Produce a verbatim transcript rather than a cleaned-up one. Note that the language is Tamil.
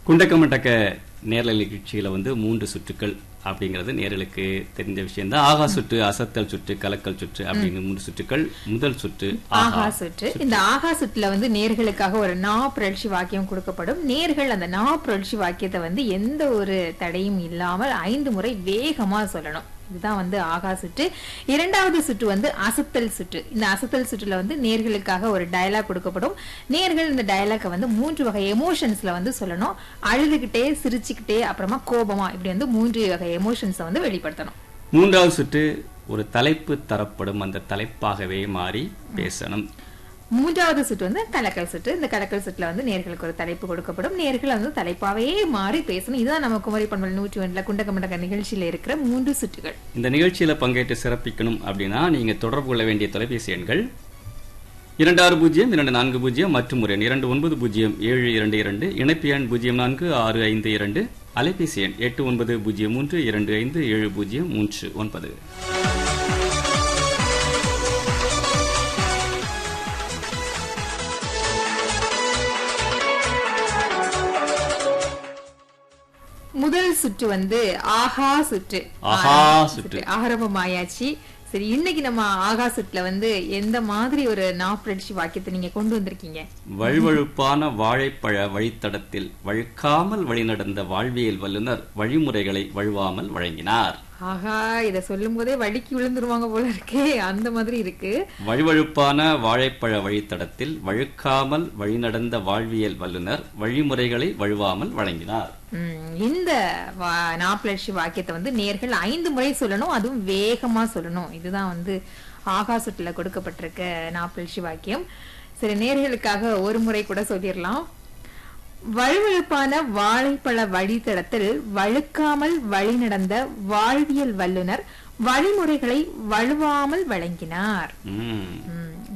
குண்டக்கமட்டக்க நேரலை நிகழ்ச்சியில வந்து மூன்று சுற்றுக்கள் அப்படிங்கிறது நேரலுக்கு தெரிஞ்ச விஷயம் தான். ஆகா சுற்று, அசத்தல் சுற்று, கலக்கல் சுற்று அப்படின்னு மூன்று சுற்றுக்கள். முதல் சுற்று ஆகா சுற்று. இந்த ஆகா சுற்றுல வந்து நேர்களுக்காக ஒரு நா புரட்சி வாக்கியம் கொடுக்கப்படும். நேர்கள் அந்த நா புரட்சி வாக்கியத்தை வந்து எந்த ஒரு தடையும் இல்லாமல் ஐந்து முறை வேகமா சொல்லணும். இதுதான் வந்து ஆகா சுற்று. இரண்டாவது சுற்று வந்து அசத்தல் சுற்று. இந்த அசத்தல் சுற்றுல வந்து நேர்களுக்காக ஒரு டயலாக் கொடுக்கப்படும். நேர்கள் இந்த டயலாக வந்து மூன்று வகை எமோஷன்ஸ்ல வந்து சொல்லணும். அழுதுகிட்டே, சிரிச்சுக்கிட்டே, அப்புறமா கோபமா, இப்படி வந்து மூன்று வகை எமோஷன்ஸை வந்து வெளிப்படுத்தணும். மூன்றாவது சுற்று ஒரு தலைப்பு தரப்படும், அந்த தலைப்பாகவே மாறி பேசணும். மூன்றாவது சுற்று வந்து கலக்கல் சுற்று. இந்த கலக்கல் சுற்றுல வந்து நேர்களுக்கு ஒரு தலைப்பு கொடுக்கப்படும். நேர்கள் வந்து தலைப்பாவே மாறி பேசணும். இதுதான் நம்ம குமரி பண்பல் நூற்றி ஒன்றுல குண்டக்கமட்டக்க நிகழ்ச்சியில இருக்கிற மூன்று சுற்றுகள். இந்த நிகழ்ச்சியில பங்கேற்று சிறப்பிக்கணும் அப்படின்னா நீங்க தொடர்பு கொள்ள வேண்டிய தொலைபேசி எண்கள் இரண்டு ஆறு பூஜ்ஜியம் இரண்டு நான்கு பூஜ்ஜியம் மற்றும் ஒரு எண் இரண்டு ஒன்பது பூஜ்ஜியம் ஏழு இரண்டு இரண்டு, இணைப்பு எண் பூஜ்ஜியம் நான்கு ஆறு ஐந்து இரண்டு, அலைபேசி எண் எட்டு ஒன்பது பூஜ்ஜியம் மூன்று இரண்டு ஐந்து ஏழு பூஜ்ஜியம் மூன்று ஒன்பது. முதல் சுற்று வந்து ஆகா சுற்று. ஆகா சுற்று ஆரம்பமாயாச்சு. சரி, இன்னைக்கு நம்ம ஆகா சுற்றுல வந்து எந்த மாதிரி ஒரு நாப்புரட்சி வாக்கியத்தை நீங்க கொண்டு வந்திருக்கீங்க? வழுவழுப்பான வாழைப்பழ வழித்தடத்தில் வழுக்காமல் வழிநடந்த வாழ்வியல் வல்லுநர் வழிமுறைகளை வழுவாமல் வழங்கினார். ஆகா, இத சொல்லும் போதே வழிக்கு விழுந்துருவாங்க போல இருக்கே, அந்த மாதிரி இருக்கு. வழுவழுப்பான வாழைப்பழ வழித்தடத்தில் வழுக்காமல் வழிநடந்த வாழ்வியல் வல்லுநர் வழிமுறைகளை வழுவாமல் வழங்கினார். இந்த நாப்புரட்சி வாக்கியத்தை வந்து நேர்கள் ஐந்து முறை சொல்லணும், அதுவும் வேகமா சொல்லணும். இதுதான் வந்து ஆகா சுற்றுல கொடுக்கப்பட்டிருக்க நாப்புரட்சி வாக்கியம். சரி, நேர்களுக்காக ஒரு முறை கூட சொல்லிடலாம். வழுவழுப்பான வாழைப்பழ வழித்தடத்தில் வழுக்காமல் வழி நடந்த வாழ்வியல் வல்லுநர் வழிமுறைகளை வழுவாமல் வழங்கினார்.